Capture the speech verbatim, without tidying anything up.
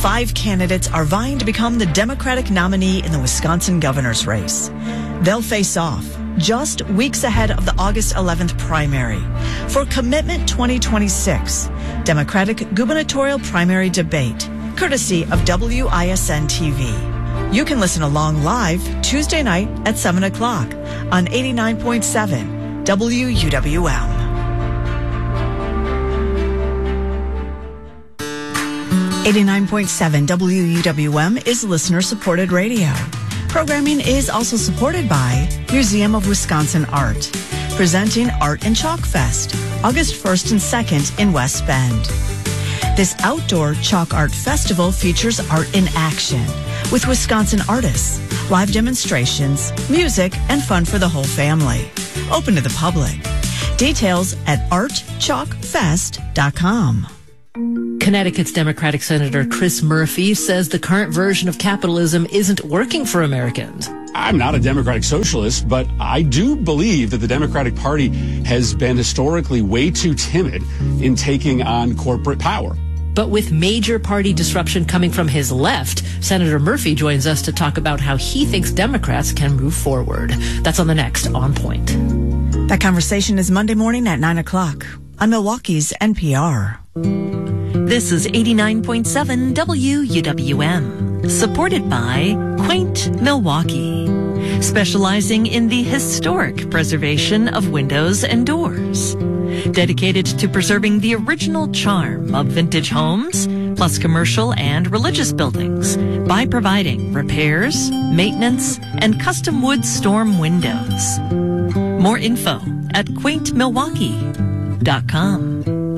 Five candidates are vying to become the Democratic nominee in the Wisconsin governor's race. They'll face off just weeks ahead of the August eleventh primary for Commitment twenty twenty-six, Democratic gubernatorial primary debate, courtesy of W I S N T V. You can listen along live Tuesday night at seven o'clock on eighty-nine point seven W U W M. eighty-nine point seven W U W M is listener-supported radio. Programming is also supported by Museum of Wisconsin Art, presenting Art and Chalk Fest, August first and second in West Bend. This outdoor chalk art festival features art in action with Wisconsin artists, live demonstrations, music, and fun for the whole family. Open to the public. Details at art chalk fest dot com. Connecticut's Democratic Senator Chris Murphy says the current version of capitalism isn't working for Americans. I'm not a Democratic socialist, but I do believe that the Democratic Party has been historically way too timid in taking on corporate power. But with major party disruption coming from his left, Senator Murphy joins us to talk about how he thinks Democrats can move forward. That's on the next On Point. That conversation is Monday morning at nine o'clock on Milwaukee's N P R. This is eighty-nine point seven W U W M, supported by Quaint Milwaukee, specializing in the historic preservation of windows and doors. Dedicated to preserving the original charm of vintage homes, plus commercial and religious buildings, by providing repairs, maintenance, and custom wood storm windows. More info at quaint milwaukee dot com.